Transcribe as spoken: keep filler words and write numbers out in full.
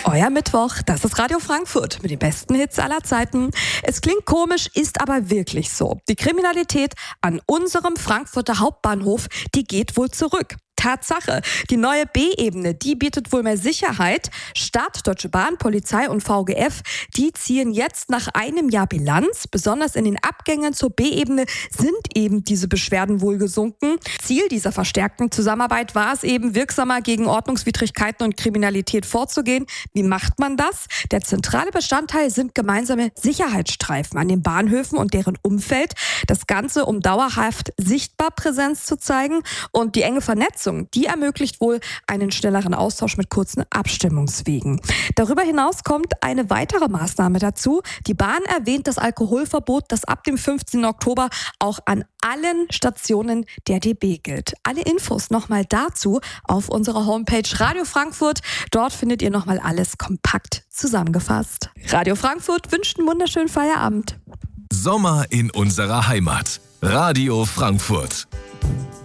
Euer Mittwoch, das ist Radio Frankfurt mit den besten Hits aller Zeiten. Es klingt komisch, ist aber wirklich so. Die Kriminalität an unserem Frankfurter Hauptbahnhof, die geht wohl zurück. Tatsache, die neue B-Ebene, die bietet wohl mehr Sicherheit. Stadt, Deutsche Bahn, Polizei und V G F, die ziehen jetzt nach einem Jahr Bilanz. Besonders in den Abgängen zur B-Ebene sind eben diese Beschwerden wohl gesunken. Ziel dieser verstärkten Zusammenarbeit war es eben, wirksamer gegen Ordnungswidrigkeiten und Kriminalität vorzugehen. Wie macht man das? Der zentrale Bestandteil sind gemeinsame Sicherheitsstreifen an den Bahnhöfen und deren Umfeld. Das Ganze, um dauerhaft sichtbar Präsenz zu zeigen, und die enge Vernetzung, die ermöglicht wohl einen schnelleren Austausch mit kurzen Abstimmungswegen. Darüber hinaus kommt eine weitere Maßnahme dazu. Die Bahn erwähnt das Alkoholverbot, das ab dem fünfzehnten Oktober auch an allen Stationen der D B gilt. Alle Infos nochmal dazu auf unserer Homepage Radio Frankfurt. Dort findet ihr nochmal alles kompakt zusammengefasst. Radio Frankfurt wünscht einen wunderschönen Feierabend. Sommer in unserer Heimat. Radio Frankfurt.